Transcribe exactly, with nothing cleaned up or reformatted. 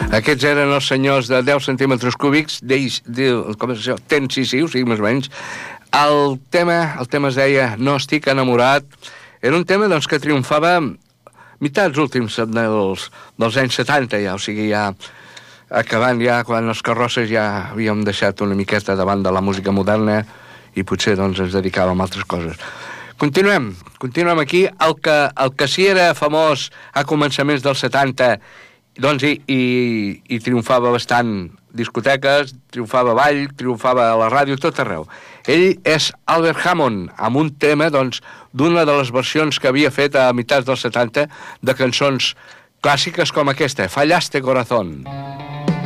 Aquests eren els senyors de deu centímetres cúbics, d'ells, de, com és això, tensisius, sí, més o menys. El tema, el tema es deia No estic enamorat. Era un tema, doncs, que triomfava mitats últims dels, dels anys setanta, ja, o sigui, ja acabant ja, quan els carrosses ja havíem deixat una miqueta davant de la música moderna i potser, doncs, ens dedicàvem a altres coses. Continuem, continuem aquí. El que, el que sí era famós a començaments dels setanta, doncs, i, i, i triomfava bastant discoteques, triomfava ball, triomfava a la ràdio, tot arreu. Ell és Albert Hammond, amb un tema, doncs, d'una de les versions que havia fet a mitats dels setanta de cançons clàssiques com aquesta, Fallaste Corazón.